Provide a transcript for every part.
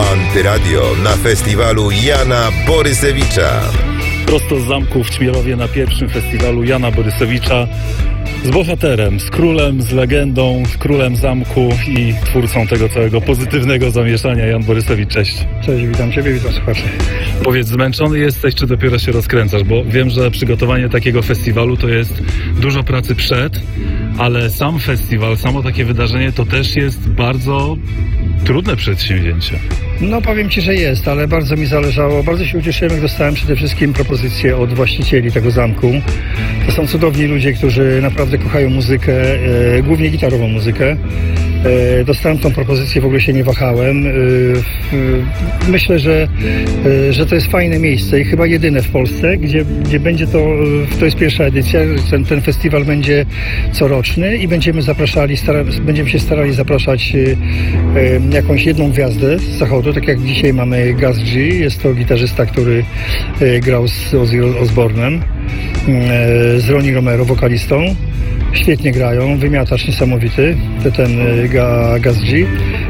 Antyradio na festiwalu Jana Borysewicza. Prosto z zamku w Ćmielowie na pierwszym festiwalu Jana Borysewicza. Z bohaterem, z królem, z legendą, z królem zamku i twórcą tego całego pozytywnego zamieszania. Jan Borysewicz, cześć. Cześć, witam Ciebie, witam słuchaczy. Powiedz, zmęczony jesteś, czy dopiero się rozkręcasz? Bo wiem, że przygotowanie takiego festiwalu to jest dużo pracy przed, ale sam festiwal, samo takie wydarzenie to też jest bardzo trudne przedsięwzięcie. No powiem Ci, że jest, ale bardzo mi zależało, bardzo się ucieszyłem, jak dostałem przede wszystkim propozycje od właścicieli tego zamku. To są cudowni ludzie, którzy naprawdę kochają muzykę, głównie gitarową muzykę. Dostałem tą propozycję, w ogóle się nie wahałem. Myślę, że to jest fajne miejsce i chyba jedyne w Polsce, gdzie będzie to jest pierwsza edycja, ten festiwal będzie coroczny i będziemy się starali zapraszać jakąś jedną gwiazdę z zachodu, tak jak dzisiaj mamy Gus G, jest to gitarzysta, który grał z Ozzy Osbourne'em, z Ronnie Romero, wokalistą. Świetnie grają, wymiatacz niesamowity, ten Gus G.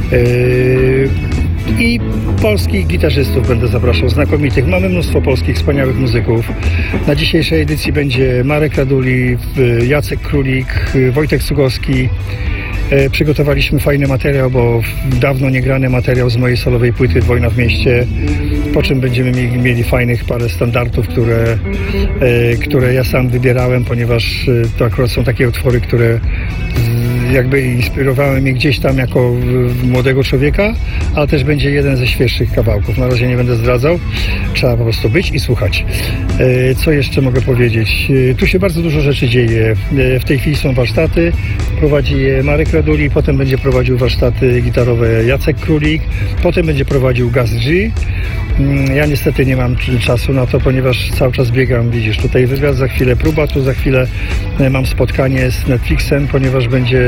I polskich gitarzystów będę zapraszał, znakomitych. Mamy mnóstwo polskich, wspaniałych muzyków. Na dzisiejszej edycji będzie Marek Raduli, Jacek Królik, Wojtek Cugowski. Przygotowaliśmy fajny materiał, bo dawno niegrany materiał z mojej solowej płyty Wojna w mieście, po czym będziemy mieli fajnych parę standardów, które ja sam wybierałem, ponieważ to akurat są takie utwory, które jakby inspirowały mnie gdzieś tam jako młodego człowieka, ale też będzie jeden ze świeższych kawałków. Na razie nie będę zdradzał. Trzeba po prostu być i słuchać. Co jeszcze mogę powiedzieć? Tu się bardzo dużo rzeczy dzieje. W tej chwili są warsztaty. Prowadzi je Marek Raduli, potem będzie prowadził warsztaty gitarowe Jacek Królik, potem będzie prowadził Gus G. Ja niestety nie mam czasu na to, ponieważ cały czas biegam, widzisz, tutaj wywiad, za chwilę próba, tu za chwilę mam spotkanie z Netflixem, ponieważ będzie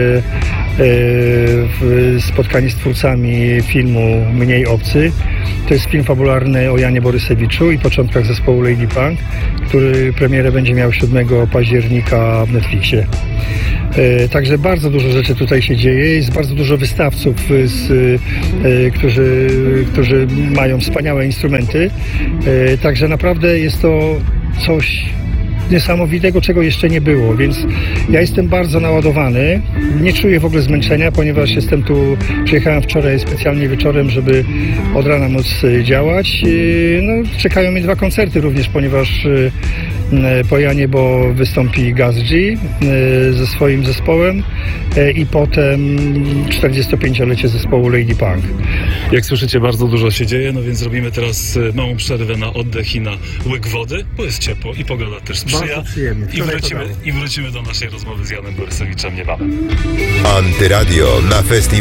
spotkanie z twórcami filmu Mniej Obcy. To jest film fabularny o Janie Borysewiczu i początkach zespołu Lady Punk, który premierę będzie miał 7 października w Netflixie. Także bardzo dużo rzeczy tutaj się dzieje, jest bardzo dużo wystawców, którzy mają wspaniałe instrumenty, także naprawdę jest to coś niesamowitego, czego jeszcze nie było, więc ja jestem bardzo naładowany, nie czuję w ogóle zmęczenia, ponieważ przyjechałem wczoraj specjalnie wieczorem, żeby od rana móc działać. No, czekają mnie 2 koncerty również, ponieważ po Janie, bo wystąpi Gus G ze swoim zespołem i potem 45-lecie zespołu Lady Punk. Jak słyszycie, bardzo dużo się dzieje, no więc zrobimy teraz małą przerwę na oddech i na łyk wody, bo jest ciepło i pogoda też sprzyja. I wrócimy do naszej rozmowy z Janem Borysewiczem niebawem. Antyradio na festiwalu